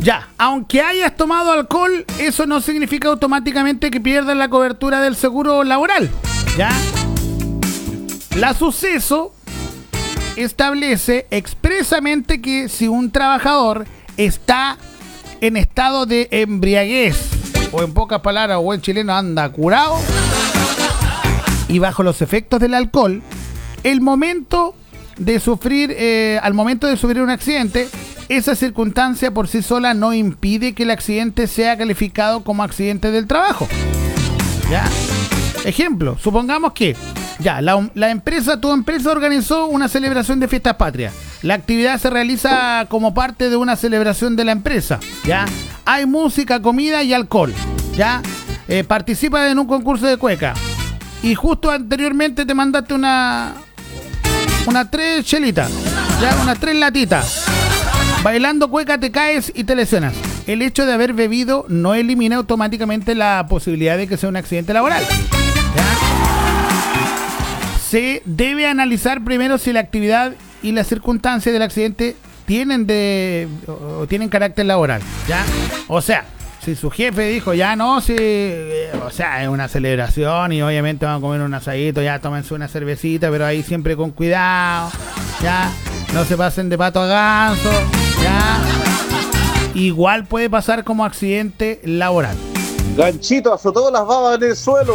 Ya, aunque hayas tomado alcohol, eso no significa automáticamente que pierdas la cobertura del seguro laboral. ¿Ya? La Suceso establece expresamente que si un trabajador está en estado de embriaguez, o en pocas palabras, buen chileno, anda curado y bajo los efectos del alcohol, al momento de sufrir un accidente, esa circunstancia por sí sola no impide que el accidente sea calificado como accidente del trabajo. ¿Ya? Ejemplo, supongamos que tu empresa organizó una celebración de fiestas patrias. La actividad se realiza como parte de una celebración de la empresa. ¿Ya? Hay música, comida y alcohol. ¿Ya? Participas en un concurso de cueca. Y justo anteriormente te mandaste unas 3 chelitas. ¿Ya? Unas 3 latitas. Bailando cueca te caes y te lesionas. El hecho de haber bebido no elimina automáticamente la posibilidad de que sea un accidente laboral. ¿Ya? Se debe analizar primero si la actividad y las circunstancias del accidente tienen carácter laboral. ¿Ya? O sea, si su jefe dijo, ya no, si, o sea, es una celebración y obviamente van a comer un asadito, ya tómense una cervecita, pero ahí siempre con cuidado, ya, no se pasen de pato a ganso, ya. Igual puede pasar como accidente laboral. Ganchito azotó las babas en el suelo.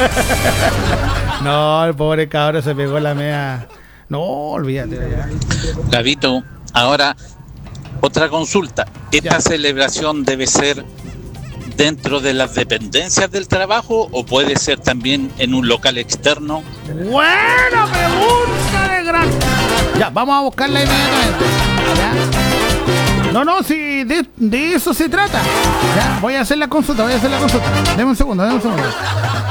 No, el pobre cabrón se pegó la media. No, olvídate. Ya. Gabito, ahora otra consulta. ¿Esta celebración debe ser dentro de las dependencias del trabajo o puede ser también en un local externo? Buena pregunta de gran. Ya, vamos a buscarla inmediatamente. ¿Ya? No, si de eso se trata. Ya, voy a hacer la consulta. Deme un segundo.